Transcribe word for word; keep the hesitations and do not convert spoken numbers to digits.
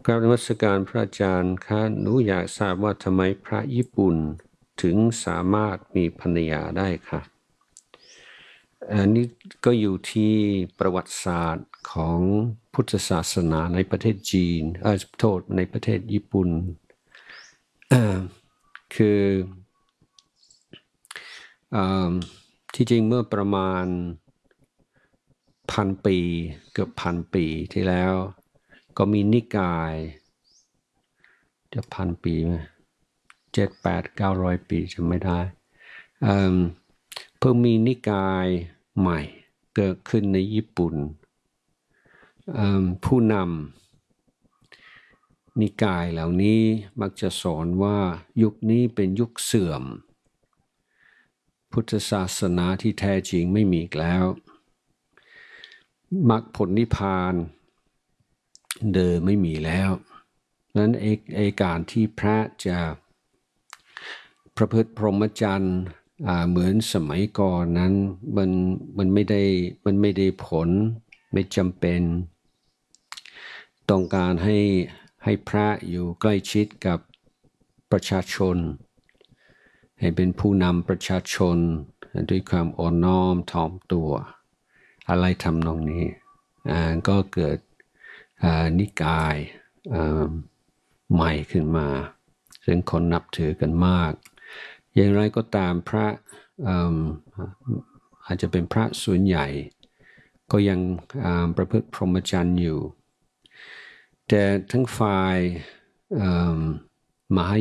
กราบนมัสการพระอาจารย์คะหนูอยากทราบว่าทำไมพระญี่ปุ่นถึงสามารถมีภรรยาได้ค่ะอันนี้ก็อยู่ที่ประวัติศาสตร์ของพุทธศาสนาในประเทศจีนเออโทษในประเทศญี่ปุ่นคือที่จริงเมื่อประมาณพันปีเกือบพันปีที่แล้วก็มีนิกายจะพันปีไหมเจ็ดแปดเก้าร้อยปีจำไม่ได้เพิ่งมีนิกายใหม่เกิดขึ้นในญี่ปุ่นผู้นำนิกายเหล่านี้มักจะสอนว่ายุคนี้เป็นยุคเสื่อมพุทธศาสนาที่แท้จริงไม่มีอีกแล้วมรรคผลนิพพานเดิมไม่มีแล้วนั้นเอกเอการที่พระจะประพฤติพรหมจรรย์เหมือนสมัยก่อนนั้นมันมันไม่ได้มันไม่ได้ผลไม่จำเป็นต้องการให้ให้พระอยู่ใกล้ชิดกับประชาชนให้เป็นผู้นำประชาชนด้วยความอ่อนน้อมถ่อมตัวอะไรทำนองนี้ก็เกิดนิกายใหม่ขึ้นมาซึ่งคนนับถือกันมากอย่างไรก็ตามพระอาจจะเป็นพระส่วนใหญ่ก็ยังประพฤติพรหมจรรย์อยู่แต่ทั้งฝ่ายมหา